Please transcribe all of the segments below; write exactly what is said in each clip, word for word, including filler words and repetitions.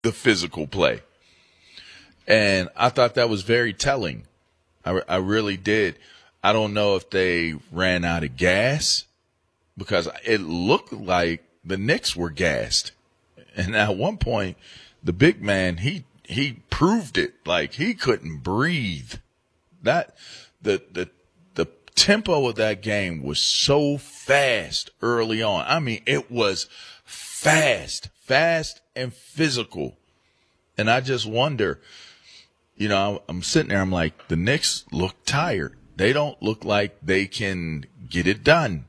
the physical play. And I thought that was very telling. I, I really did. I don't know if they ran out of gas because it looked like the Knicks were gassed. And at one point, the big man, he he proved it. Like he couldn't breathe. That the the the tempo of that game was so fast early on. I mean, it was fast, fast and physical. And I just wonder, you know, I'm sitting there, I'm like, the Knicks look tired. They don't look like they can get it done.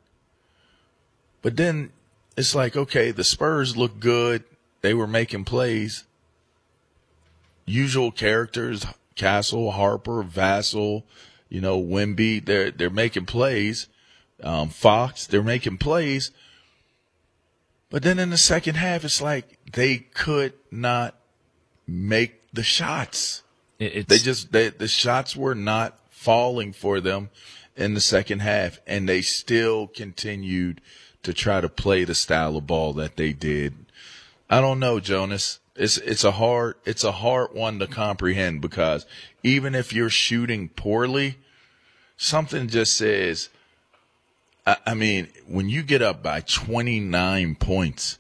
But then it's like, okay, the Spurs look good. They were making plays. Usual characters, Castle, Harper, Vassell, you know, Wemby, they're, they're making plays. Um, Fox, they're making plays. But then in the second half, it's like they could not make the shots. It's, they just, they, the shots were not falling for them in the second half, and they still continued to try to play the style of ball that they did. I don't know, Jonas. It's it's a hard it's a hard one to comprehend because even if you're shooting poorly, something just says, I, I mean, when you get up by twenty-nine points,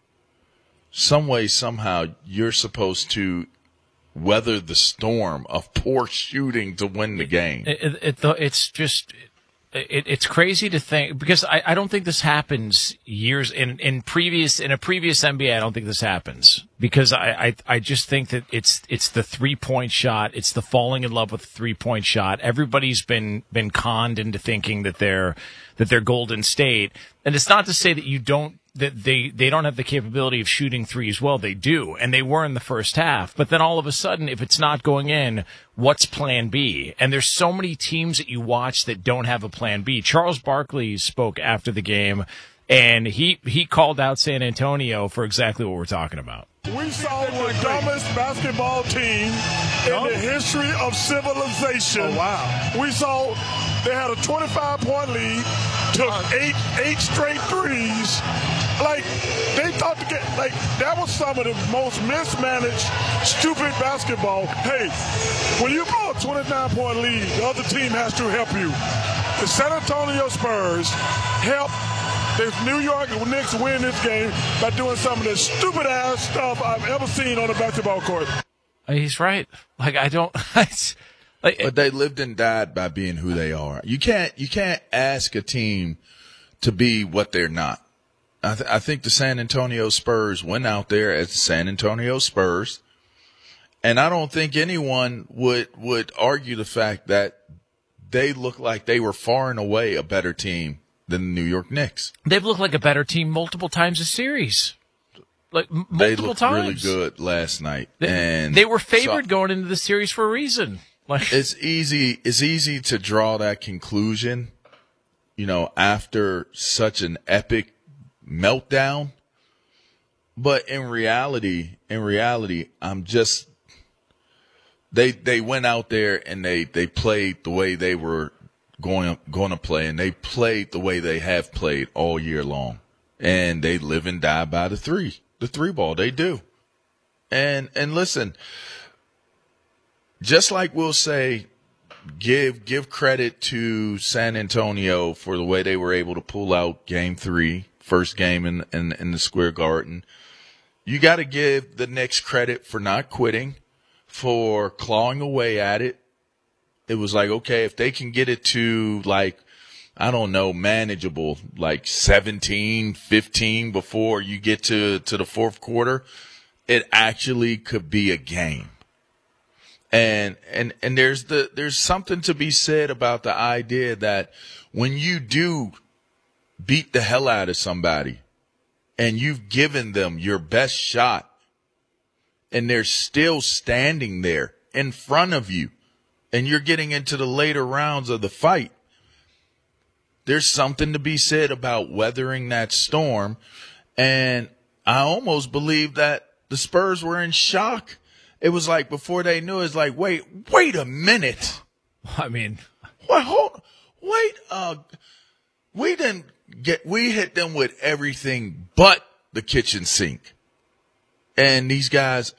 some way, somehow, you're supposed to weather the storm of poor shooting to win the game. It, it, it, it's just, it, it's crazy to think, because I, I don't think this happens years in, in previous, in a previous N B A. I don't think this happens because I, I, I just think that it's, it's the three point shot. It's the falling in love with the three point shot. Everybody's been, been conned into thinking that they're, that they're Golden State. And it's not to say that you don't, that they, they don't have the capability of shooting threes. Well, they do, and they were in the first half. But then all of a sudden, if it's not going in, what's plan B? And there's so many teams that you watch that don't have a plan B. Charles Barkley spoke after the game, and he, he called out San Antonio for exactly what we're talking about. We saw the dumbest basketball team in the history of civilization. Oh, wow. We saw they had a twenty-five point lead, took eight eight straight threes. Like, they thought to get, like, that was some of the most mismanaged, stupid basketball. Hey, when you blow a twenty-nine point lead, the other team has to help you. The San Antonio Spurs help the New York Knicks win this game by doing some of the stupid-ass stuff I've ever seen on a basketball court. He's right. Like, I don't... like, but they lived and died by being who they are. You can't you can't ask a team to be what they're not. I, th- I think the San Antonio Spurs went out there as the San Antonio Spurs, and I don't think anyone would would argue the fact that they look like they were far and away a better team than the New York Knicks. They've looked like a better team multiple times a series. Like, m- multiple they looked times. really good last night. They, and they were favored so, going into the series for a reason. Like, it's easy, it's easy to draw that conclusion, you know, after such an epic meltdown. But in reality, in reality, I'm just, they, they went out there and they, they played the way they were going going to play, and they played the way they have played all year long, and they live and die by the three, the three ball. They do, and and listen, just like we'll say, give give credit to San Antonio for the way they were able to pull out Game Three, first game in in, in the Square Garden. You got to give the Knicks credit for not quitting, for clawing away at it. It was like, okay, if they can get it to, like, I don't know, manageable, like seventeen, fifteen before you get to, to the fourth quarter, it actually could be a game. And, and, and there's the, there's something to be said about the idea that when you do beat the hell out of somebody and you've given them your best shot and they're still standing there in front of you, and you're getting into the later rounds of the fight, there's something to be said about weathering that storm. And I almost believe that the Spurs were in shock. It was like before they knew, it's like, wait, wait a minute. I mean, what? Hold, wait. Uh, we didn't get. We hit them with everything but the kitchen sink, and these guys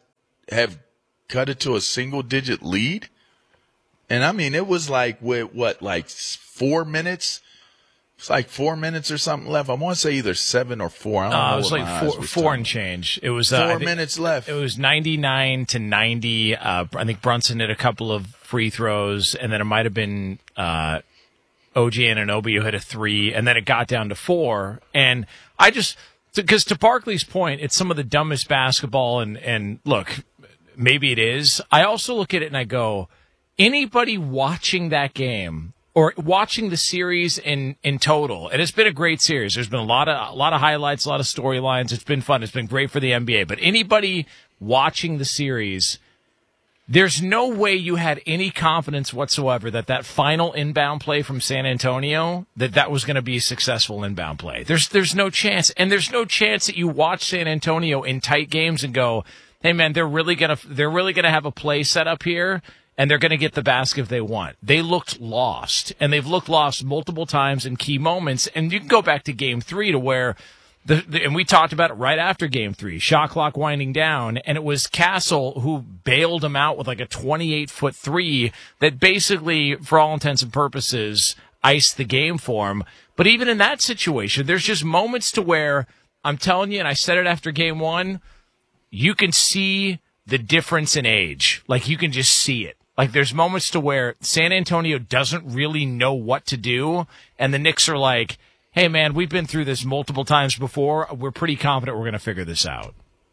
have cut it to a single digit lead. And I mean, it was like with what, like four minutes? It's like four minutes or something left. I want to say either seven or four. I don't uh, know. It was like four, four and change. It was uh, four minutes left. It was ninety-nine to ninety. Uh, I think Brunson hit a couple of free throws, and then it might have been uh, O G Anunoby who hit a three, and then it got down to four. And I just, because to Barkley's point, it's some of the dumbest basketball. And, and look, maybe it is. I also look at it and I go, anybody watching that game or watching the series in, in total, and it's been a great series. There's been a lot of a lot of highlights, a lot of storylines. It's been fun. It's been great for the N B A. But anybody watching the series, there's no way you had any confidence whatsoever that that final inbound play from San Antonio, that that was going to be a successful inbound play. There's there's no chance. And there's no chance that you watch San Antonio in tight games and go, hey, man, they're really going to they're really going to have a play set up here, and they're going to get the basket if they want. They looked lost, and they've looked lost multiple times in key moments. And you can go back to game three to where, the, the and we talked about it right after game three, shot clock winding down, and it was Castle who bailed him out with like a twenty-eight foot three that basically, for all intents and purposes, iced the game for him. But even in that situation, there's just moments to where, I'm telling you, and I said it after game one, you can see the difference in age. Like, you can just see it. Like, there's moments to where San Antonio doesn't really know what to do, and the Knicks are like, hey, man, we've been through this multiple times before. We're pretty confident we're going to figure this out.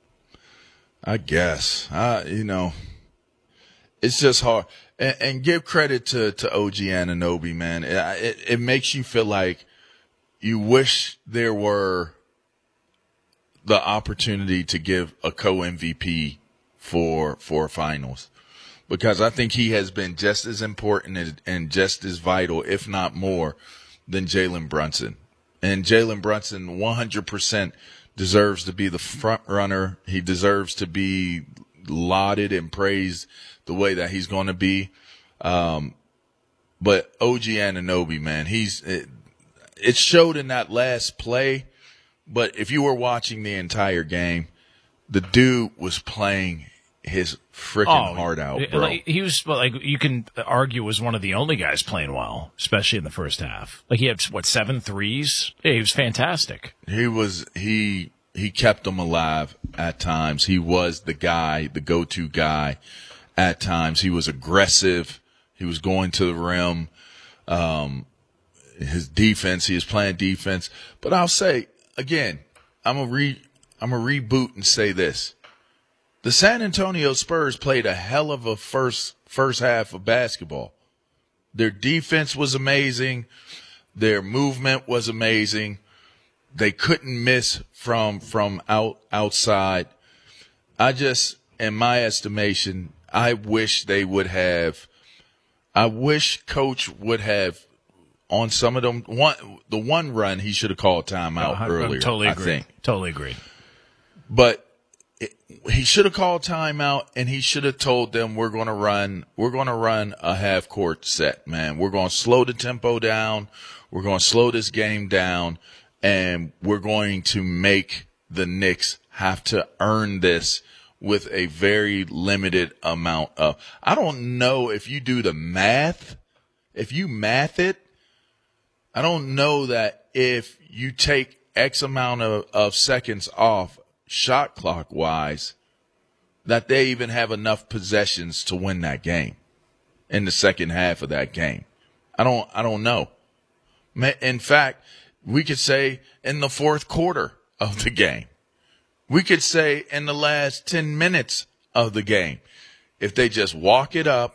I guess. Uh, you know, it's just hard. And, and give credit to, to O G Anunoby, man. It, it, it makes you feel like you wish there were the opportunity to give a co-M V P for for finals, because I think he has been just as important and, and just as vital, if not more, than Jalen Brunson. And Jalen Brunson one hundred percent deserves to be the front runner. He deserves to be lauded and praised the way that he's going to be. Um, but O G Anunoby, man, he's it, it showed in that last play. But if you were watching the entire game, the dude was playing his freaking oh, heart out, bro. Like, he was, like, you can argue, was one of the only guys playing well, especially in the first half. Like, he had, what, seven threes? Yeah, he was fantastic. He was, he, he kept them alive at times. He was the guy, the go-to guy at times. He was aggressive. He was going to the rim. Um, his defense, he was playing defense. But I'll say, again, I'm a re, I'm a reboot and say this. The San Antonio Spurs played a hell of a first first half of basketball. Their defense was amazing. Their movement was amazing. They couldn't miss from from out outside. I just, in my estimation, I wish they would have. I wish Coach would have, on some of them, one the one run he should have called timeout no, I, earlier. I totally agree. I think. Totally agree. But it, he should have called timeout, and he should have told them, "We're going to run. We're going to run a half court set, man. We're going to slow the tempo down. We're going to slow this game down, and we're going to make the Knicks have to earn this with a very limited amount of." I don't know if you do the math. If you math it, I don't know that if you take X amount of, of seconds off shot clock wise, that they even have enough possessions to win that game in the second half of that game. I don't, I don't know. In fact, we could say in the fourth quarter of the game, we could say in the last ten minutes of the game, if they just walk it up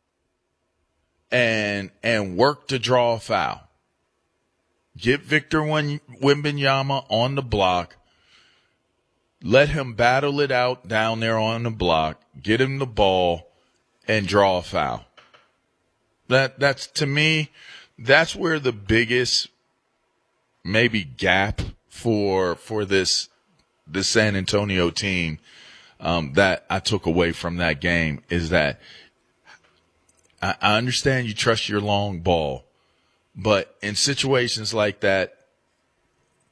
and, and work to draw a foul, get Victor Wembanyama on the block, let him battle it out down there on the block, get him the ball, and draw a foul. That that's to me, that's where the biggest maybe gap for for this this San Antonio team um, that I took away from that game is that I, I understand you trust your long ball, but in situations like that,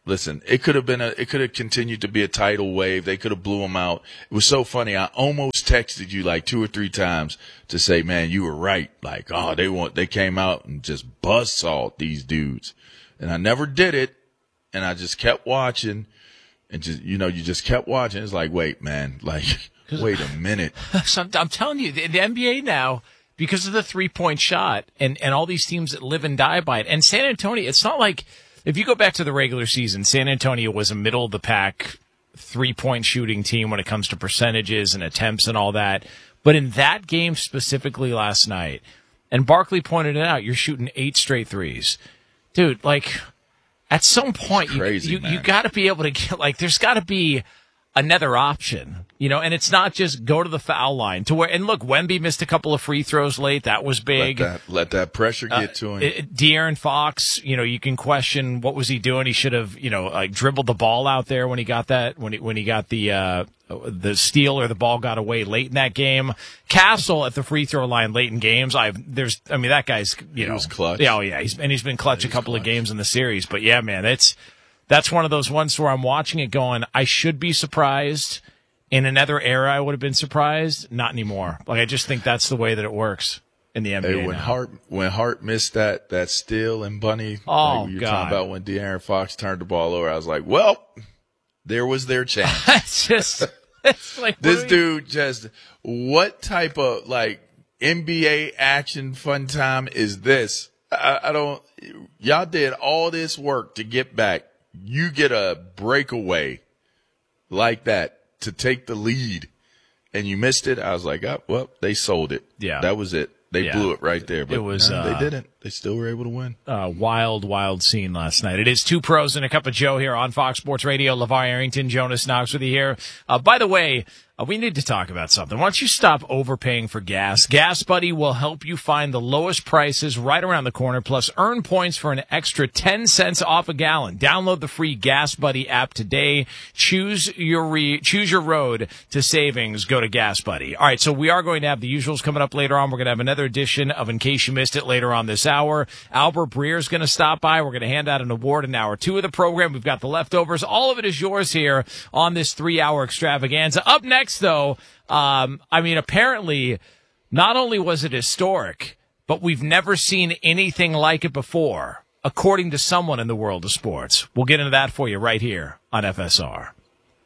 listen, it could have been a, it could have continued to be a tidal wave. They could have blew them out. It was so funny. I almost texted you like two or three times to say, man, you were right. Like, oh, they want, they came out and just buzzsawed these dudes. And I never did it. And I just kept watching and just, you know, you just kept watching. It's like, wait, man, like, wait a minute. So I'm, I'm telling you, the, the N B A now, because of the three-point shot and, and all these teams that live and die by it. And San Antonio, it's not like, if you go back to the regular season, San Antonio was a middle-of-the-pack three-point shooting team when it comes to percentages and attempts and all that. But in that game specifically last night, and Barkley pointed it out, you're shooting eight straight threes. Dude, like, at some point, crazy, you, you, you man. got to be able to get, like, there's got to be another option, you know, and it's not just go to the foul line to where, and look, Wemby missed a couple of free throws late. That was big. Let that, let that pressure get uh, to him. It, De'Aaron Fox, you know, you can question what was he doing. He should have, you know, like dribbled the ball out there when he got that, when he, when he got the, uh, the steal or the ball got away late in that game. Castle at the free throw line late in games. I've, there's, I mean, that guy's, you he know, was clutch. Yeah, oh yeah. He's, and he's been clutch yeah, a couple clutch. of games in the series, but yeah, man, it's, that's one of those ones where I'm watching it going, I should be surprised. In another era, I would have been surprised. Not anymore. Like, I just think that's the way that it works in the N B A Hey, when now. Hart when Hart missed that that steal and Bunny, Oh, like you're God. talking about when De'Aaron Fox turned the ball over, I was like, well, there was their chance. It's just, it's like, This what do we- dude just, what type of like N B A action fun time is this? I, I don't. Y'all did all this work to get back. You get a breakaway like that to take the lead, and you missed it. I was like, oh, well, they sold it. Yeah. That was it. They Yeah. blew it right there. But It was, no, uh, they didn't. They still were able to win. uh, wild, wild scene last night. It is Two Pros and a Cup of Joe here on Fox Sports Radio. LeVar Arrington, Jonas Knox with you here. Uh, by the way, uh, we need to talk about something. Why don't you stop overpaying for gas? Gas Buddy will help you find the lowest prices right around the corner, plus earn points for an extra ten cents off a gallon. Download the free Gas Buddy app today. Choose your re- choose your road to savings. Go to Gas Buddy. All right, so we are going to have the usuals coming up later on. We're going to have another edition of In Case You Missed It later on this hour. Albert Breer is going to stop by. We're going to hand out an award in hour two of the program. We've got the leftovers. All of it is yours here on this three-hour extravaganza. Up next, though, um, I mean, apparently, not only was it historic, but we've never seen anything like it before, according to someone in the world of sports. We'll get into that for you right here on F S R.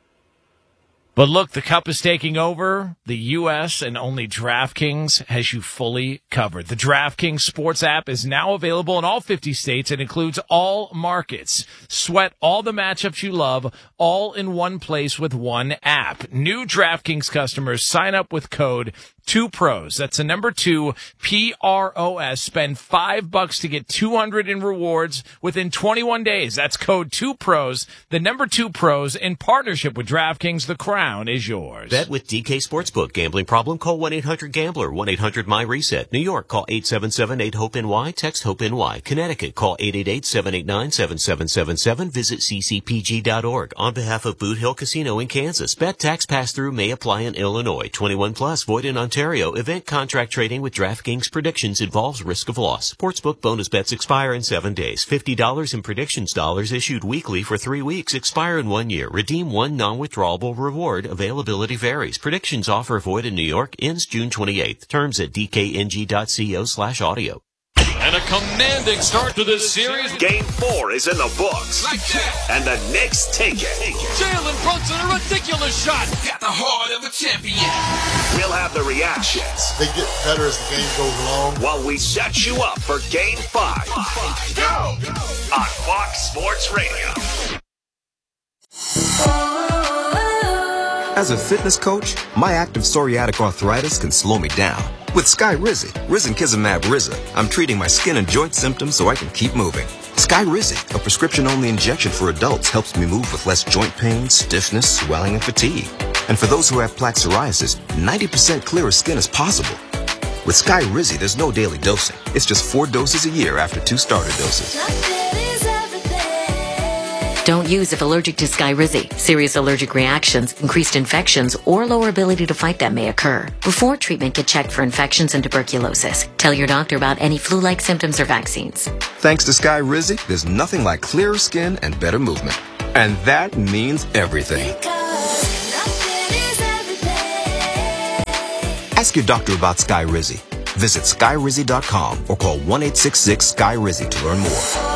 But look, the Cup is taking over the U S and only DraftKings has you fully covered. The DraftKings Sports app is now available in all fifty states and includes all markets. Sweat all the matchups you love, all in one place with one app. New DraftKings customers sign up with code Two Pros. That's the number two, P R O S. Spend five bucks to get two hundred in rewards within twenty-one days. That's code Two Pros, the number Two Pros, in partnership with DraftKings. The crown is yours. Bet with D K Sportsbook. Gambling problem? Call one eight hundred gambler. one eight hundred my reset. New York, call eight seven seven eight hope N Y. Text HOPE N Y. Connecticut, call eight eight eight seven eight nine seven seven seven seven. Visit c c p g dot org. On behalf of Boot Hill Casino in Kansas, bet tax pass-through may apply in Illinois. twenty-one plus, void in Ontario. Event contract trading with DraftKings predictions involves risk of loss. Sportsbook bonus bets expire in seven days. fifty dollars in predictions dollars issued weekly for three weeks. Expire in one year. Redeem one non-withdrawable reward. Availability varies. Predictions offer void in New York. Ends June twenty-eighth. Terms at d k n g dot co slash audio. And a commanding start to this series. Game four is in the books. Like that. And the Knicks take it. Jalen Brunson, a ridiculous shot. Got the heart of a champion. We'll have the reactions They get better as the game goes along. while we set you up for Game five. Go! On Fox Sports Radio. As a fitness coach, my active psoriatic arthritis can slow me down. With Skyrizi, Risankizumab Riza, I'm treating my skin and joint symptoms so I can keep moving. Skyrizi, a prescription-only injection for adults, helps me move with less joint pain, stiffness, swelling, and fatigue. And for those who have plaque psoriasis, ninety percent clearer skin is possible. With Skyrizi, there's no daily dosing. It's just four doses a year after two starter doses. Don't use if allergic to Skyrizi. Serious allergic reactions, increased infections, or lower ability to fight them may occur. Before treatment, get checked for infections and tuberculosis. Tell your doctor about any flu-like symptoms or vaccines. Thanks to Skyrizi, there's nothing like clearer skin and better movement. And that means everything. Ask your doctor about Skyrizi. Visit Skyrizi dot com or call one eight six six Sky Rizzy to learn more.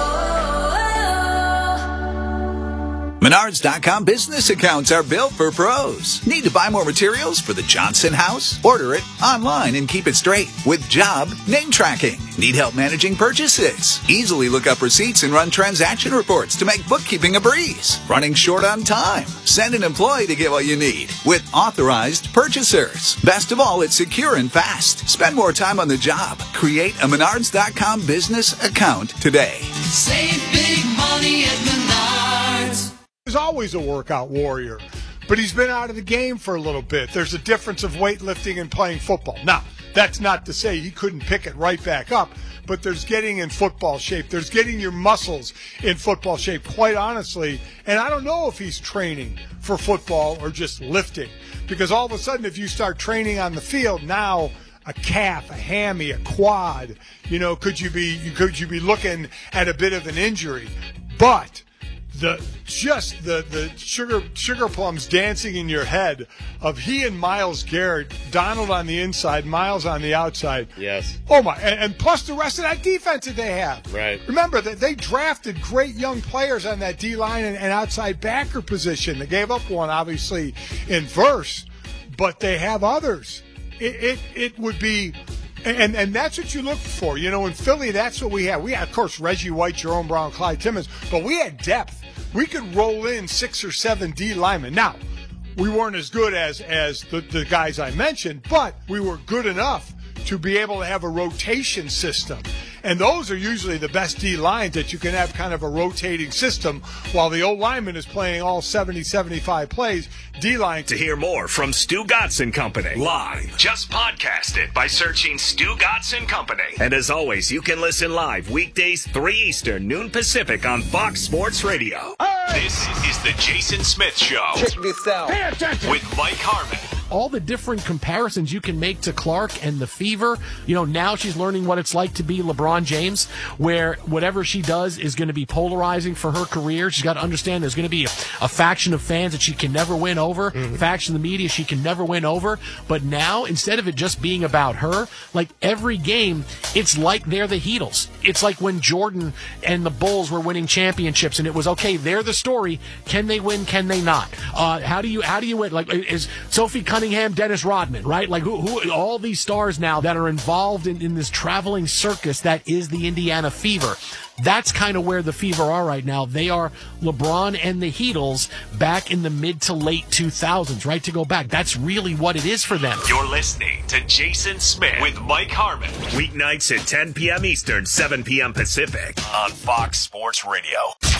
Menards dot com business accounts are built for pros. Need to buy more materials for the Johnson house? Order it online and keep it straight with job name tracking. Need help managing purchases? Easily look up receipts and run transaction reports to make bookkeeping a breeze. Running short on time? Send an employee to get what you need with authorized purchasers. Best of all, it's secure and fast. Spend more time on the job. Create a Menards dot com business account today. Save big money at Menards. He's always a workout warrior, but he's been out of the game for a little bit. There's a difference of weightlifting and playing football. Now, that's not to say he couldn't pick it right back up, but there's getting in football shape. There's getting your muscles in football shape, quite honestly. And I don't know if he's training for football or just lifting, because all of a sudden if you start training on the field, now a calf, a hammy, a quad, you know, could you be could you be looking at a bit of an injury? But the just the the sugar sugar plums dancing in your head of he and Myles Garrett, Donald on the inside, Myles on the outside. Yes. Oh my! And, and plus the rest of that defense that they have. Right. Remember that they drafted great young players on that D line and, and outside backer position. They gave up one obviously in Verse, but they have others. It it, it would be. And and that's what you look for. You know, in Philly, that's what we had. We had, of course, Reggie White, Jerome Brown, Clyde Timmons, but we had depth. We could roll in six or seven D linemen. Now, we weren't as good as, as the, the guys I mentioned, but we were good enough to be able to have a rotation system. And those are usually the best D lines, that you can have kind of a rotating system while the old lineman is playing all seventy, seventy-five plays. D line. To hear more from Stu Gotson Company live, just podcast it by searching Stu Gotson Company. And as always, you can listen live weekdays three Eastern, noon Pacific on Fox Sports Radio. Hey! This is the Jason Smith Show. Check this out. Pay attention. With Mike Harmon. All the different comparisons you can make to Clark and the Fever. You know, now she's learning what it's like to be LeBron James, where whatever she does is going to be polarizing for her career. She's got to understand there's going to be a, a faction of fans that she can never win over, mm-hmm. faction of the media she can never win over. But now, instead of it just being about her, like every game, it's like they're the Heatles. It's like when Jordan and the Bulls were winning championships, and it was, okay, they're the story. Can they win? Can they not? Uh, how do you how do you win? Like, is Sophie Cunningham, Dennis Rodman, right? Like who, who all these stars now that are involved in, in this traveling circus that is the Indiana Fever. That's kind of where the Fever are right now. They are LeBron and the Heatles back in the mid to late two thousands, right? To go back. That's really what it is for them. You're listening to Jason Smith with Mike Harmon. Weeknights at ten p.m. Eastern, seven p.m. Pacific on Fox Sports Radio.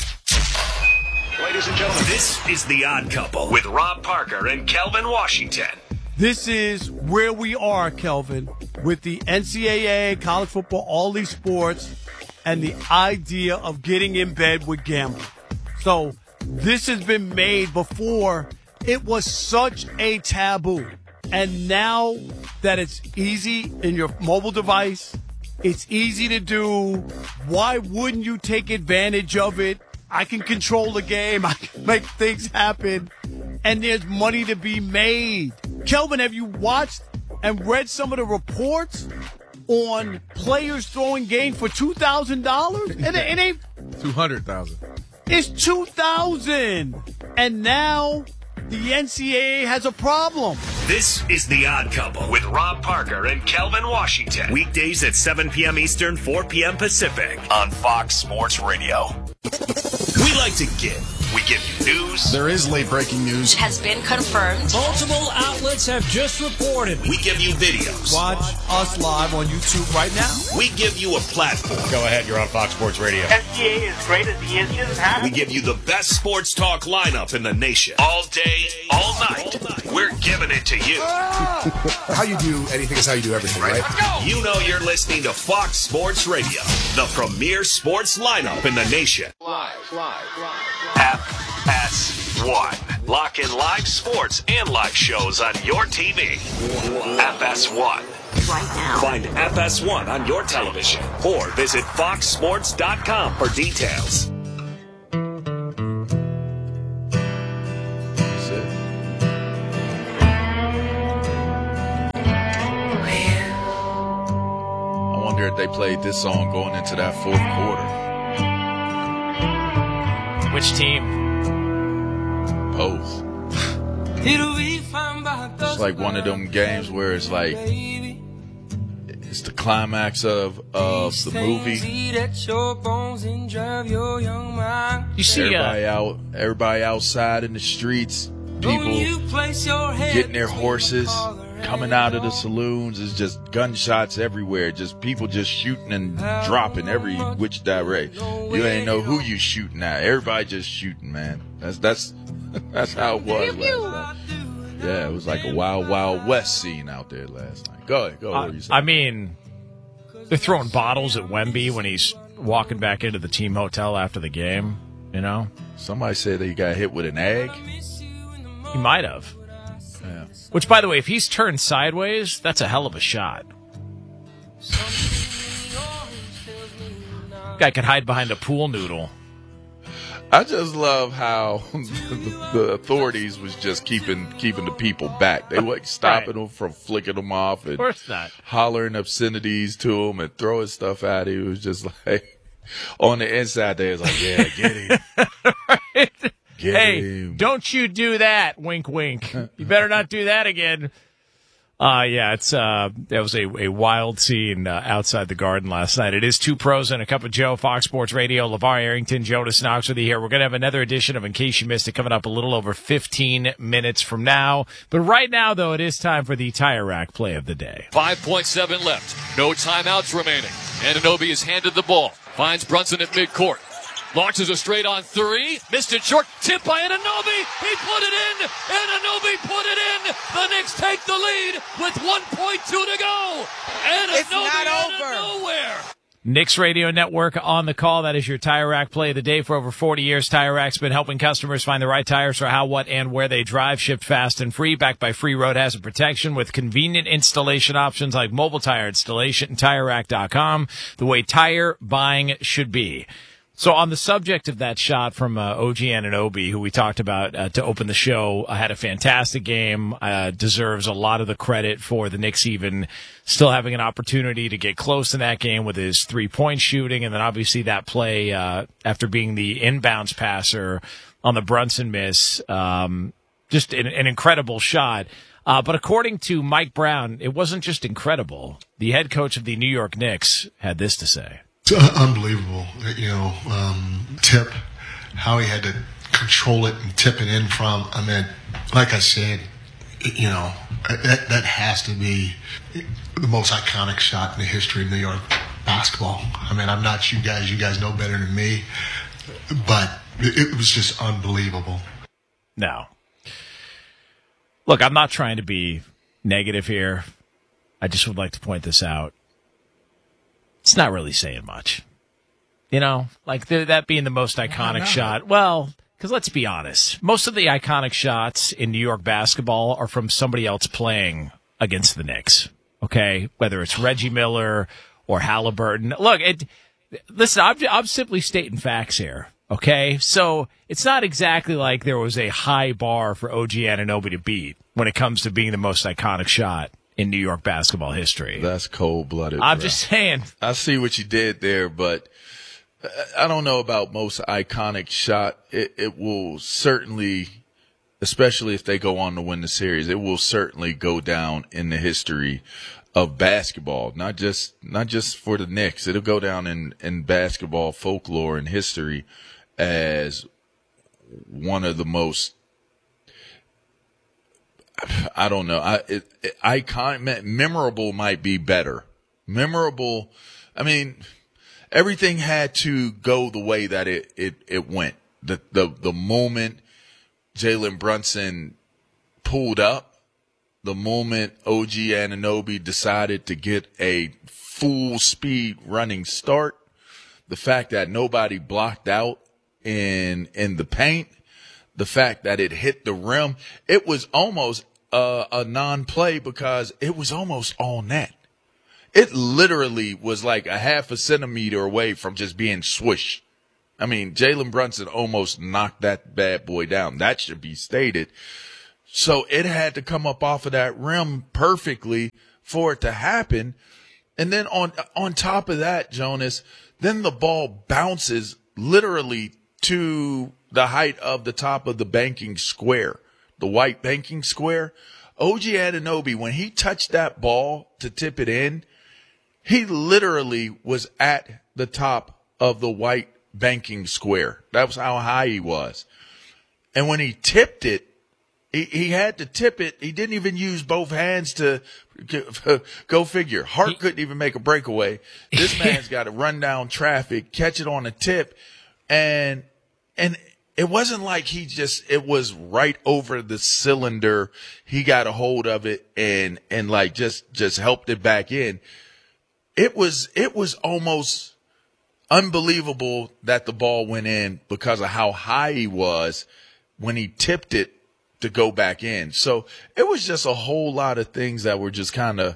Ladies and gentlemen, this is The Odd Couple with Rob Parker and Kelvin Washington. This is where we are, Kelvin, with the N C double A, college football, all these sports, and the idea of getting in bed with gambling. So this has been made before. It was such a taboo. And now that it's easy in your mobile device, it's easy to do. Why wouldn't you take advantage of it? I can control the game. I can make things happen. And there's money to be made. Kelvin, have you watched and read some of the reports on players throwing games for two thousand dollars? And it ain't two hundred thousand dollars. It's two thousand dollars. And now the N C double A has a problem. This is The Odd Couple with Rob Parker and Kelvin Washington. Weekdays at seven p.m. Eastern, four p.m. Pacific on Fox Sports Radio. We like to give. We give you news. There is late breaking news. Has been confirmed. Multiple outlets have just reported. We give you videos. Watch us live on YouTube right now. We give you a platform. Go ahead, you're on Fox Sports Radio. N C double A is great as the engine has. We give you the best sports talk lineup in the nation. All day, all night. All night. We're giving it to you. How you do anything is how you do everything, right? right? You know you're listening to Fox Sports Radio, the premier sports lineup in the nation. Live, live, live. Half S one. Lock in live sports and live shows on your T V. F S one. Right now. Find F S one on your television or visit fox sports dot com for details. That's it. I wonder if they played this song going into that fourth quarter. Which team? Both. It's like one of them games where it's like it's the climax of of the movie. You see, everybody uh, out, everybody outside in the streets, people getting their horses, coming out of the saloons. It's just gunshots everywhere. Just people just shooting and dropping every which direction. You ain't know who you shooting at. Everybody just shooting, man. That's that's that's how it was last night. Yeah, it was like a wild, wild west scene out there last night. Go ahead, go. What were you saying? I mean, they're throwing bottles at Wemby when he's walking back into the team hotel after the game. You know, somebody said that he got hit with an egg. He might have. Yeah. Which, by the way, if he's turned sideways, that's a hell of a shot. Guy could hide behind a pool noodle. I just love how the, the authorities was just keeping keeping the people back. They wasn't stopping Right. them from flicking them off and Of course not. hollering obscenities to them and throwing stuff at him. It was just like on the inside, they was like, "Yeah, get him, right? get Hey, him." don't you do that? Wink, wink. You better not do that again. Uh, yeah, it's, uh, that was a, a wild scene, uh, outside the Garden last night. It is Two Pros and a Cup of Joe, Fox Sports Radio, LeVar Arrington, Jonas Knox with you here. We're going to have another edition of In Case You Missed It coming up a little over fifteen minutes from now. But right now, though, it is time for the Tire Rack play of the day. five point seven left. No timeouts remaining. Anunoby is handed the ball. Finds Brunson at midcourt. Launches a straight on three. Missed it short. Tip by Anunoby. He put it in. Anunoby put it in. The Knicks take the lead with one point two to go. Anunoby It's not out over. of nowhere. Knicks Radio Network on the call. That is your Tire Rack play of the day. For over forty years, Tire Rack's been helping customers find the right tires for how, what, and where they drive. Shipped fast and free, backed by free road hazard protection with convenient installation options like mobile tire installation and tire rack dot com. The way tire buying should be. So on the subject of that shot from uh, O G Anunoby, who we talked about uh, to open the show, uh, had a fantastic game, uh, deserves a lot of the credit for the Knicks even still having an opportunity to get close in that game with his three-point shooting, and then obviously that play uh, after being the inbounds passer on the Brunson miss, um, just an, an incredible shot. Uh, but according to Mike Brown, it wasn't just incredible. The head coach of the New York Knicks had this to say. It's uh, unbelievable, you know, um, tip, how he had to control it and tip it in from. I mean, like I said, you know, that, that has to be the most iconic shot in the history of New York basketball. I mean, I'm not you guys, you guys know better than me, but it, it was just unbelievable. No. Look, I'm not trying to be negative here. I just would like to point this out. It's not really saying much. You know, like th- that being the most iconic shot. Well, because let's be honest, most of the iconic shots in New York basketball are from somebody else playing against the Knicks. Okay? Whether it's Reggie Miller or Halliburton. Look, it, listen, I'm, I'm simply stating facts here. Okay? So it's not exactly like there was a high bar for O G Anunoby to beat when it comes to being the most iconic shot in New York basketball history. That's cold-blooded. I'm bro. just saying. I see what you did there, but I don't know about most iconic shot. It, it will certainly, especially if they go on to win the series, it will certainly go down in the history of basketball. Not just not just for the Knicks. It'll go down in, in basketball folklore and history as one of the most, I don't know. I, it, it, icon, memorable might be better. Memorable. I mean, everything had to go the way that it, it, it went. The, the, the moment Jalen Brunson pulled up, the moment O G Anunoby decided to get a full speed running start, the fact that nobody blocked out in, in the paint, the fact that it hit the rim, it was almost uh, a non-play because it was almost all net. It literally was like a half a centimeter away from just being swish. I mean, Jalen Brunson almost knocked that bad boy down. That should be stated. So it had to come up off of that rim perfectly for it to happen. And then on on top of that, Jonas, then the ball bounces literally to the height of the top of the banking square, the white banking square. O G Anunoby, when he touched that ball to tip it in, he literally was at the top of the white banking square. That was how high he was. And when he tipped it, he, he had to tip it. He didn't even use both hands to go figure. Hart he, couldn't even make a breakaway. This man's got to run down traffic, catch it on a tip. And, and it wasn't like he just, it was right over the cylinder. He got a hold of it and, and like just, just helped it back in. It was, it was almost unbelievable that the ball went in because of how high he was when he tipped it to go back in. So it was just a whole lot of things that were just kind of,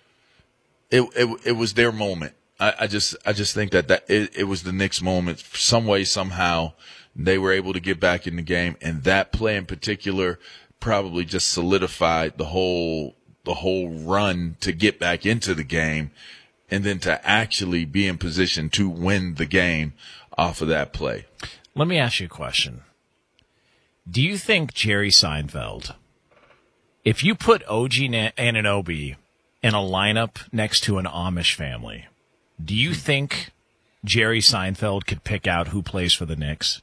it, it, it was their moment. I, I just, I just think that, that it, it was the Knicks' moment. Some way, somehow they were able to get back in the game. And that play in particular probably just solidified the whole, the whole run to get back into the game. And then to actually be in position to win the game off of that play. Let me ask you a question. Do you think Jerry Seinfeld, if you put O G Anunoby in a lineup next to an Amish family, do you think Jerry Seinfeld could pick out who plays for the Knicks?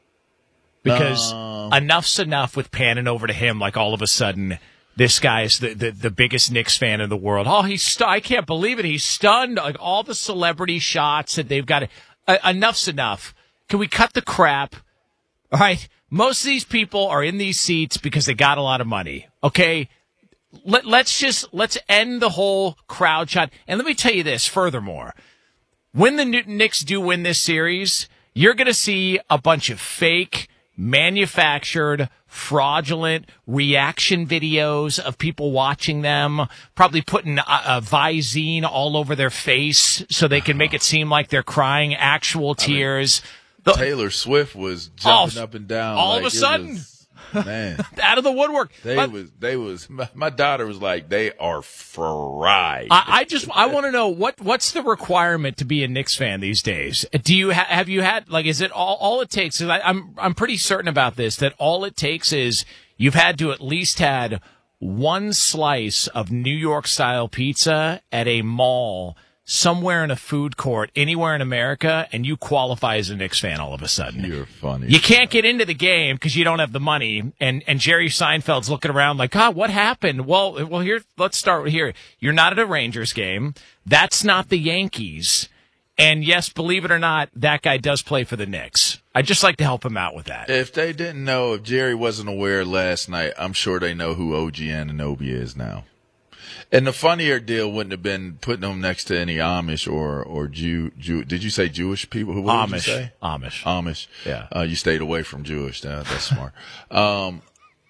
Because uh, enough's enough with panning over to him like all of a sudden – this guy's the, the, the biggest Knicks fan in the world. Oh, he's stu- I can't believe it. He's stunned. Like all the celebrity shots that they've got. Uh, enough's enough. Can we cut the crap? All right. Most of these people are in these seats because they got a lot of money. Okay. Let, let's just, let's end the whole crowd shot. And let me tell you this furthermore. When the Knicks do win this series, you're going to see a bunch of fake, manufactured, fraudulent reaction videos of people watching them, probably putting a, a Visine all over their face so they can make it seem like they're crying actual tears. I mean, the, Taylor Swift was jumping all, up and down. All like of a sudden. Was, man. Out of the woodwork. They but, was, they was, my, my daughter was like, they are fried. I, I just, I want to know what, what's the requirement to be a Knicks fan these days? Do you, ha- have you had, like, is it all, all it takes is I, I'm, I'm pretty certain about this, that all it takes is you've had to at least had one slice of New York style pizza at a mall somewhere in a food court anywhere in America, and you qualify as a Knicks fan all of a sudden. You're funny. You can't get into the game because you don't have the money, and, and Jerry Seinfeld's looking around like, God, what happened? Well, well, here, let's start here. You're not at a Rangers game. That's not the Yankees. And yes, believe it or not, that guy does play for the Knicks. I'd just like to help him out with that. If they didn't know, if Jerry wasn't aware last night, I'm sure they know who O G Anunoby is now. And the funnier deal wouldn't have been putting them next to any Amish or or Jew. Jew did you say Jewish people? Who what Amish? Did you say? Amish. Amish. Yeah. Uh, you stayed away from Jewish. That, that's smart. um,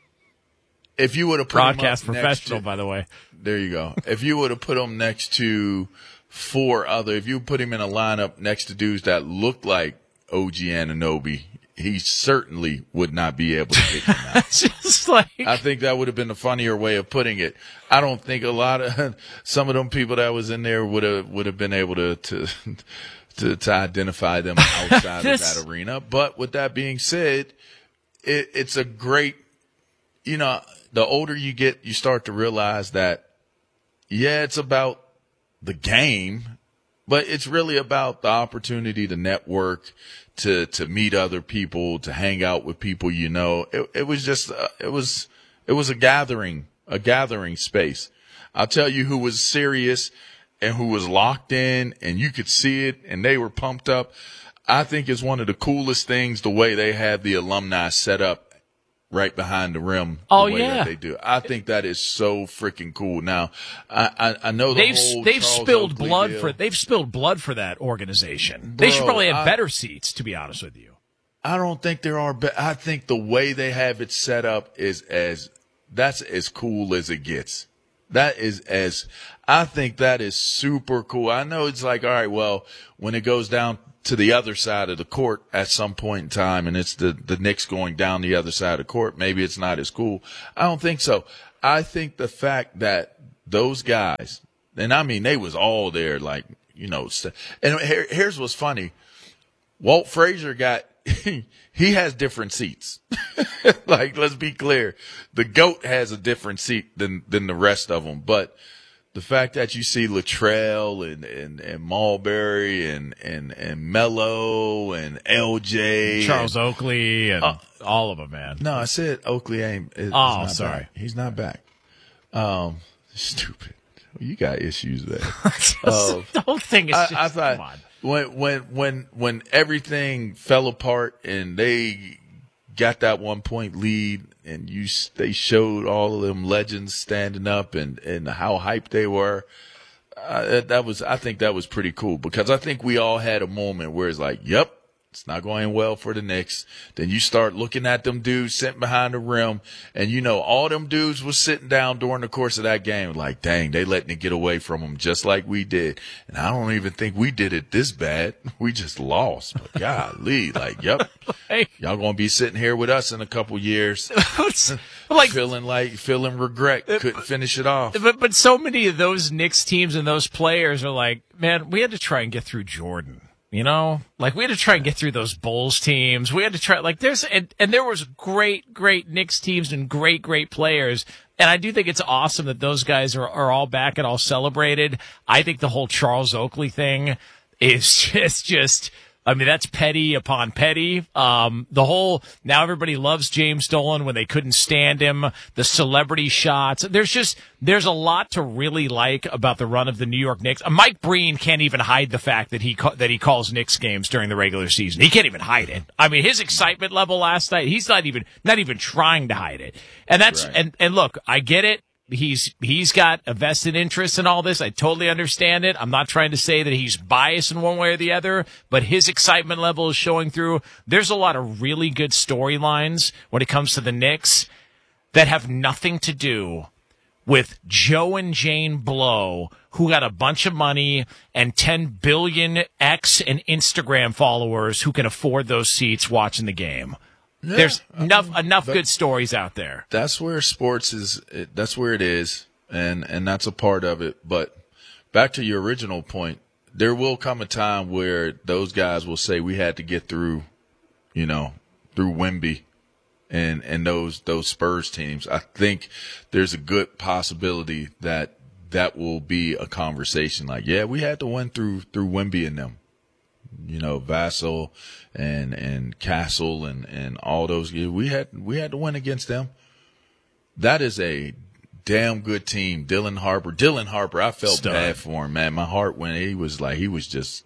if you would have put broadcast them up professional, to, by the way. There you go. If you would have put them next to four other, if you put him in a lineup next to dudes that looked like O G Anunoby, he certainly would not be able to pick him out. Just like, I think that would have been a funnier way of putting it. I don't think a lot of some of them people that was in there would have would have been able to to to, to identify them outside this, of that arena. But with that being said, it, it's a great, you know, the older you get, you start to realize that, yeah, it's about the game, but it's really about the opportunity to network, to, to meet other people, to hang out with people, you know. It, it was just, uh, it was, it was a gathering, a gathering space. I'll tell you who was serious and who was locked in, and you could see it, and they were pumped up. I think it's one of the coolest things, the way they had the alumni set up right behind the rim. Oh, the way yeah. that they do. I think that is so freaking cool. Now, I, I, I know the they've whole they've Charles spilled Oakley blood deal. for they've spilled blood for that organization. Bro, they should probably have I, better seats, to be honest with you. I don't think there are, but I think the way they have it set up is as, that's as cool as it gets. That is as, I think that is super cool. I know it's like, all right, well, when it goes down to the other side of the court at some point in time and it's the, the Knicks going down the other side of the court, maybe it's not as cool. I don't think so. I think the fact that those guys, and I mean, they was all there, like, you know, and here, here's what's funny. Walt Frazier got, he has different seats. Like, let's be clear. The GOAT has a different seat than, than the rest of them. But the fact that you see Latrell and, and, and Marbury and, and, and Melo and L J. Charles and, Oakley and uh, all of them, man. No, I said Oakley ain't. Is, oh, is sorry. Back. He's not back. Um, stupid. You got issues there. uh, the whole thing is I, just, I thought, come on. When when when when everything fell apart and they got that one point lead and you they showed all of them legends standing up and and how hyped they were, uh, that was I think that was pretty cool because I think we all had a moment where it's like, yep, it's not going well for the Knicks. Then you start looking at them dudes sitting behind the rim, and you know all them dudes was sitting down during the course of that game like, dang, they letting it get away from them just like we did. And I don't even think we did it this bad. We just lost. But golly, like, yep, y'all gonna be sitting here with us in a couple years, like feeling like feeling regret, couldn't finish it off. But but so many of those Knicks teams and those players are like, man, we had to try and get through Jordan. You know, like we had to try and get through those Bulls teams. We had to try, like there's, and, and there was great, great Knicks teams and great, great players. And I do think it's awesome that those guys are, are all back and all celebrated. I think the whole Charles Oakley thing is just, just, I mean, that's petty upon petty. Um, the whole, now everybody loves James Dolan when they couldn't stand him, the celebrity shots. There's just, there's a lot to really like about the run of the New York Knicks. Uh, Mike Breen can't even hide the fact that he, ca- that he calls Knicks games during the regular season. He can't even hide it. I mean, his excitement level last night, he's not even, not even trying to hide it. And that's, right. and, and look, I get it. He's he's got a vested interest in all this. I totally understand it. I'm not trying to say that he's biased in one way or the other, but his excitement level is showing through. There's a lot of really good storylines when it comes to the Knicks that have nothing to do with Joe and Jane Blow, who got a bunch of money and ten billion X and Instagram followers who can afford those seats watching the game. Yeah, There's I enough mean, enough good stories out there. That's where sports is. That's where it is, and and that's a part of it. But back to your original point, there will come a time where those guys will say we had to get through, you know, through Wemby, and and those those Spurs teams. I think there's a good possibility that that will be a conversation. Like, yeah, we had to win through through Wemby and them. You know, Vassell and and Castle and, and all those. We had we had to win against them. That is a damn good team. Dylan Harper. Dylan Harper, I felt Stud. bad for him, man. My heart went. He was like, he was just,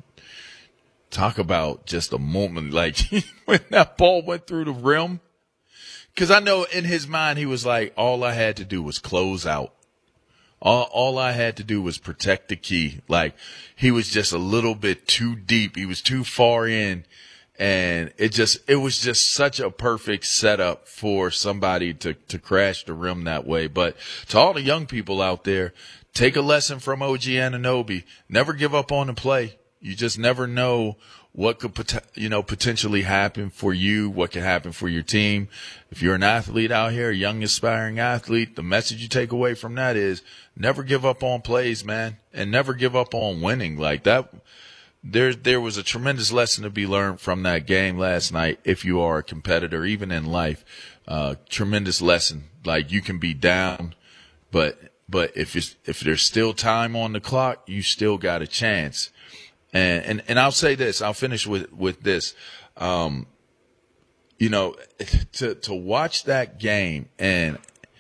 talk about just a moment. Like, when that ball went through the rim. Because I know in his mind, he was like, all I had to do was close out. All, all I had to do was protect the key. Like, he was just a little bit too deep. He was too far in. And it just, it was just such a perfect setup for somebody to, to crash the rim that way. But to all the young people out there, take a lesson from O G Anunoby. Never give up on the play. You just never know what could, you know, potentially happen for you, what could happen for your team. If you're an athlete out here, a young aspiring athlete, the message you take away from that is never give up on plays, man, and never give up on winning. Like that, there, there was a tremendous lesson to be learned from that game last night. If you are a competitor, even in life, uh, tremendous lesson. Like, you can be down, but, but if it's, if there's still time on the clock, you still got a chance. And, and, and I'll say this, I'll finish with, with this. Um, you know, to, to watch that game, and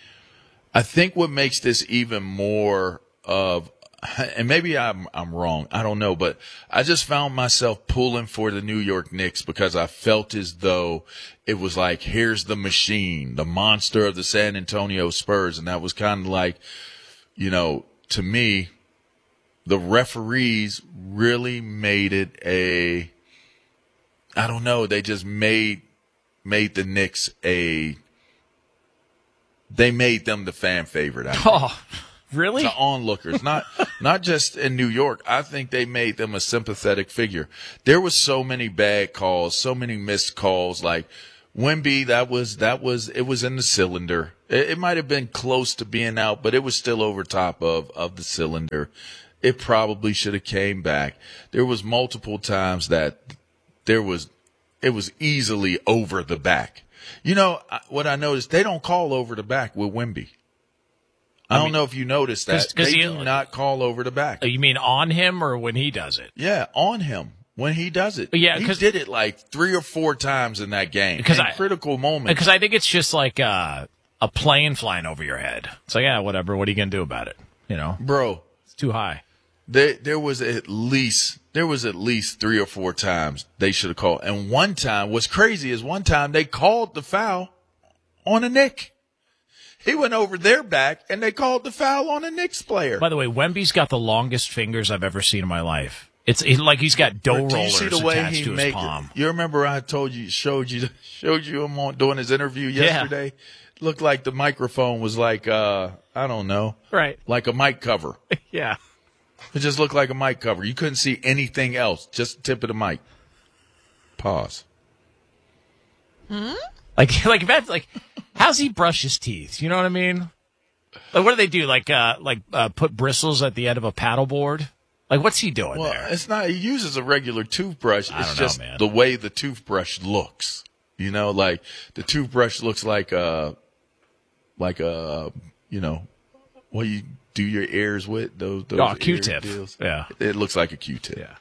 I think what makes this even more of, and maybe I'm, I'm wrong, I don't know, but I just found myself pulling for the New York Knicks because I felt as though it was like, here's the machine, the monster of the San Antonio Spurs. And that was kind of like, you know, to me, the referees really made it a, I don't know, they just made made the Knicks a they made them the fan favorite. I think. Oh, really? To onlookers, not not just in New York. I think they made them a sympathetic figure. There was so many bad calls, so many missed calls. Like Wemby, that was that was it was in the cylinder. It, it might have been close to being out, but it was still over top of of the cylinder. It probably should have came back. There was multiple times that there was it was easily over the back. You know what I noticed? They don't call over the back with Wemby. I, I don't mean, know if you noticed that. Cause, cause they he, do not call over the back. You mean on him or when he does it? Yeah, on him when he does it. Yeah, he did it like three or four times in that game. Because in I, critical moments. Because I think it's just like uh, a plane flying over your head. It's like, yeah, whatever. What are you gonna do about it? You know, bro, it's too high. There, there was at least there was at least three or four times they should have called. And one time, what's crazy is one time they called the foul on a Knick. He went over their back and they called the foul on a Knicks player. By the way, Wemby's got the longest fingers I've ever seen in my life. It's it, like he's got dough rollers attached to his palm. Do you see the way he make it? You remember I told you, showed you, showed you him on doing his interview yesterday. Yeah. Looked like the microphone was like, uh, I don't know, right? Like a mic cover. Yeah. It just looked like a mic cover. You couldn't see anything else, just the tip of the mic. Pause. Hmm? Like, like, that's like, how's he brush his teeth? You know what I mean? Like, what do they do? Like, uh, like, uh, put bristles at the end of a paddleboard? Like, what's he doing well, there? It's not, he uses a regular toothbrush. I it's don't just know, man. the way the toothbrush looks. You know, like, the toothbrush looks like a, like a, you know, what you do your ears with those, those oh, Q-tip. Yeah. It looks like a Q-tip. Yeah.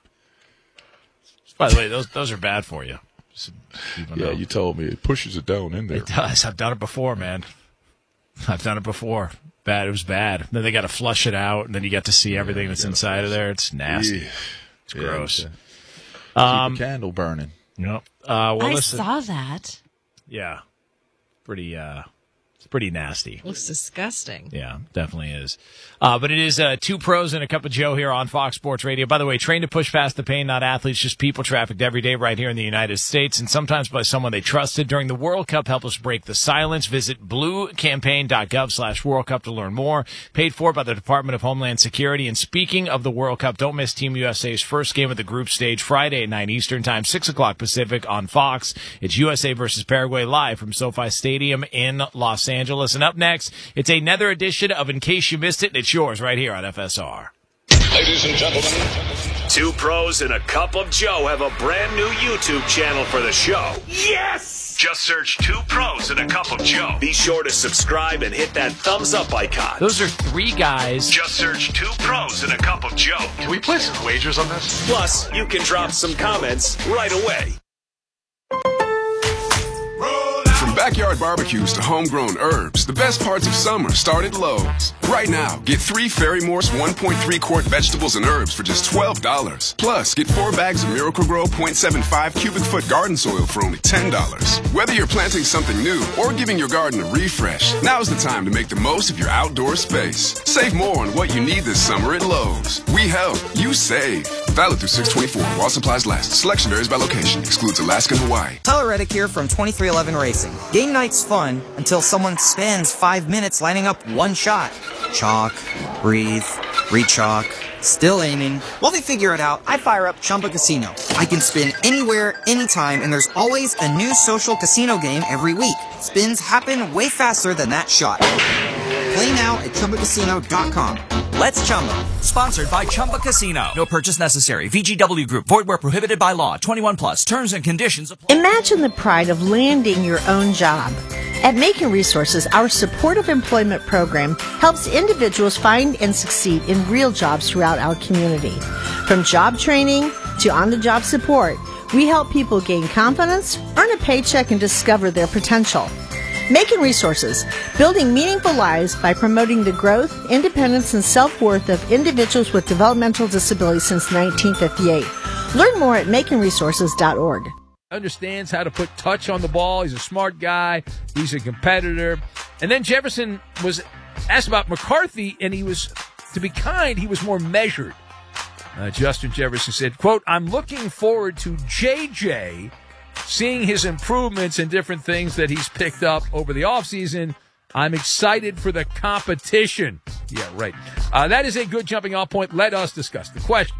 By the way, those those are bad for you. Yeah, know. You told me it pushes it down in there. It does. I've done it before, man. I've done it before. Bad. It was bad. Then they got to flush it out, and then you get to see everything yeah, that's inside of there. It's nasty. Yeah. It's gross. Yeah, keep um, the candle burning. Yep. Uh, well, I listen. saw that. Yeah. Pretty. Uh, It's pretty nasty. Looks disgusting. Yeah, definitely is. Uh, but it is uh, two pros and a cup of Joe here on Fox Sports Radio. By the way, trained to push past the pain, not athletes, just people trafficked every day right here in the United States, and sometimes by someone they trusted during the World Cup. Help us break the silence. Visit bluecampaign.gov slash World Cup to learn more. Paid for by the Department of Homeland Security. And speaking of the World Cup, don't miss Team U S A's first game of the group stage Friday at nine Eastern Time, six o'clock Pacific on Fox. It's U S A versus Paraguay live from SoFi Stadium in Los Angeles. And up next, it's another edition of In Case You Missed It, and it's yours right here on F S R. Ladies and gentlemen, two pros and a cup of Joe have a brand new YouTube channel for the show. Yes! Just search Two Pros and a Cup of Joe. Be sure to subscribe and hit that thumbs up icon. Those are three guys. Just search Two Pros and a Cup of Joe. Can we place some wagers on this? Plus, you can drop some comments right away. From backyard barbecues to homegrown herbs, the best parts of summer start at Lowe's. Right now, get three Ferry Morse one point three quart vegetables and herbs for just twelve dollars. Plus, get four bags of Miracle-Gro point seven five cubic foot garden soil for only ten dollars. Whether you're planting something new or giving your garden a refresh, now's the time to make the most of your outdoor space. Save more on what you need this summer at Lowe's. We help, you save. Valid through six twenty-four while supplies last. Selection varies by location. Excludes Alaska and Hawaii. Tyler Reddick here from twenty-three eleven Racing. Game night's fun until someone spends five minutes lining up one shot. Chalk, breathe, re-chalk, still aiming. While they figure it out, I fire up Chumba Casino. I can spin anywhere, anytime, and there's always a new social casino game every week. Spins happen way faster than that shot. Play now at Chumba Casino dot com. Let's Chumba. Sponsored by Chumba Casino. No purchase necessary. V G W Group. Void where prohibited by law. twenty-one plus. Terms and conditions apply. Imagine the pride of landing your own job. At Macon Resources, our supportive employment program helps individuals find and succeed in real jobs throughout our community. From job training to on-the-job support, we help people gain confidence, earn a paycheck, and discover their potential. Macon Resources, building meaningful lives by promoting the growth, independence, and self-worth of individuals with developmental disabilities since nineteen fifty-eight. Learn more at macon resources dot org. Understands how to put touch on the ball. He's a smart guy. He's a competitor. And then Jefferson was asked about McCarthy, and he was, to be kind, he was more measured. Uh, Justin Jefferson said, quote, "I'm looking forward to J J seeing his improvements and different things that he's picked up over the offseason. I'm excited for the competition. Yeah, right. Uh, that is a good jumping off point. Let us discuss the question.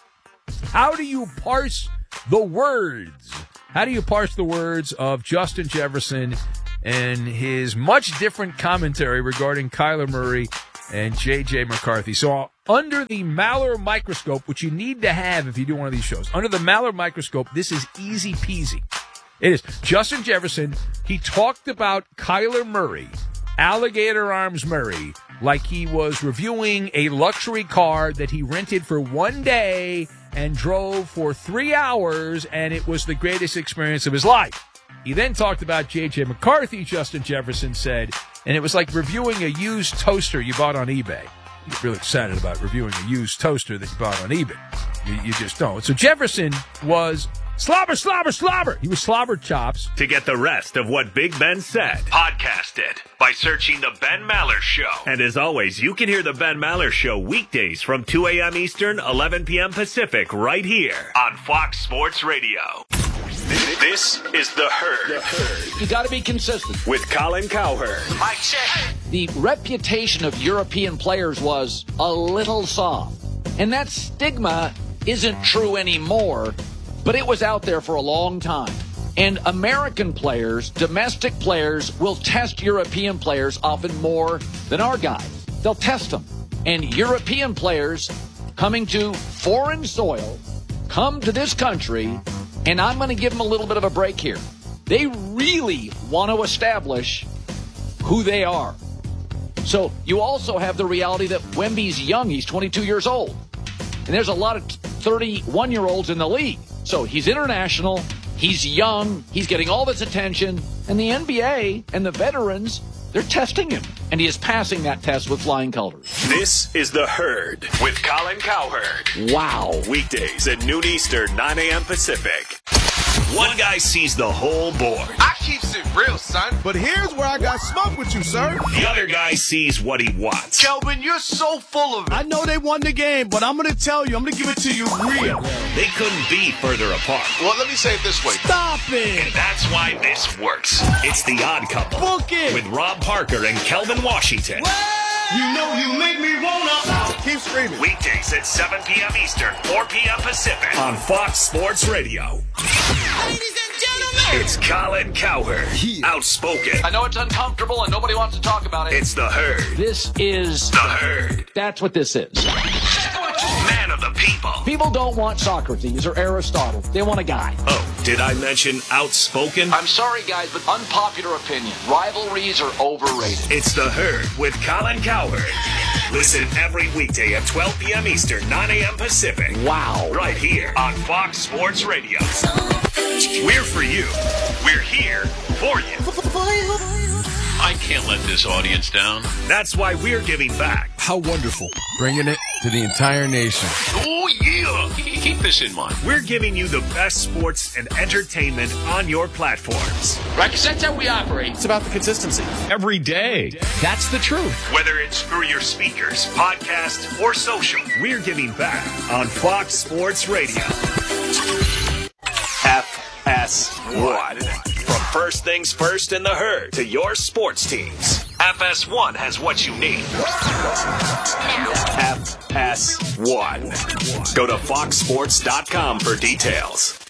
How do you parse the words? How do you parse the words of Justin Jefferson and his much different commentary regarding Kyler Murray and J J McCarthy? So under the Maller microscope, which you need to have if you do one of these shows, under the Maller microscope, this is easy peasy. It is. Justin Jefferson, he talked about Kyler Murray, Alligator Arms Murray, like he was reviewing a luxury car that he rented for one day and drove for three hours, and it was the greatest experience of his life. He then talked about J J McCarthy, Justin Jefferson said, and it was like reviewing a used toaster you bought on eBay. You get really excited about reviewing a used toaster that you bought on eBay. You, you just don't. So Jefferson was slobber, slobber, slobber. He was slobber chops. To get the rest of what Big Ben said, podcast it by searching The Ben Maller Show. And as always, you can hear The Ben Maller Show weekdays from two a.m. Eastern, eleven p.m. Pacific, right here on Fox Sports Radio. This is The Herd. The Herd. You got to be consistent. With Colin Cowherd. Mike check. The reputation of European players was a little soft. And that stigma isn't true anymore, but it was out there for a long time. And American players, domestic players, will test European players often more than our guys. They'll test them. And European players coming to foreign soil come to this country, and I'm going to give them a little bit of a break here. They really want to establish who they are. So you also have the reality that Wemby's young. He's twenty-two years old. And there's a lot of thirty-one-year-olds in the league. So he's international. He's young. He's getting all this attention. And the N B A and the veterans, they're testing him. And he is passing that test with flying colors. This is The Herd with Colin Cowherd. Wow. Weekdays at noon Eastern, nine a.m. Pacific. One guy sees the whole board. I keeps it real, son. But here's where I got smoke with you, sir. The other guy sees what he wants. Kelvin, you're so full of it. I know they won the game, but I'm going to tell you, I'm going to give it to you real. They couldn't be further apart. Well, let me say it this way. Stop it. And that's why this works. It's The Odd Couple. Book it. With Rob Parker and Kelvin Washington. You know you make me wanna. Keep screaming. Weekdays at seven p.m. Eastern, four p.m. Pacific on Fox Sports Radio. Ladies and gentlemen, it's Colin Cowherd. Yeah. Outspoken. I know it's uncomfortable and nobody wants to talk about it. It's The Herd. This is The Herd. That's what this is. Man of the people. People don't want Socrates or Aristotle. They want a guy. Oh, did I mention outspoken? I'm sorry, guys, but unpopular opinion. Rivalries are overrated. It's The Herd with Colin Cowherd. Listen every weekday at twelve p.m. Eastern, nine a.m. Pacific. Wow. Right here on Fox Sports Radio. We're for you. We're here for you. I can't let this audience down. That's why we're giving back. How wonderful. Bringing it to the entire nation. Oh, yeah. Keep this in mind. We're giving you the best sports and entertainment on your platforms. Right, because that's how we operate. It's about the consistency. Every day. That's the truth. Whether it's through your speakers, podcast, or social, we're giving back on Fox Sports Radio. F S one. From First Things First in The Herd to your sports teams, F S one has what you need. F S one. Go to fox sports dot com for details.